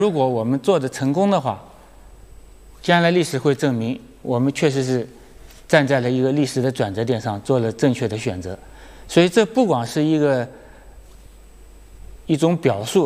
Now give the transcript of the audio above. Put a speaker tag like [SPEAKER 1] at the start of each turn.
[SPEAKER 1] 如果我们做的成功的话，将来历史会证明我们确实是站在了一个历史的转折点上，做了正确的选择。所以这不光是一种表述。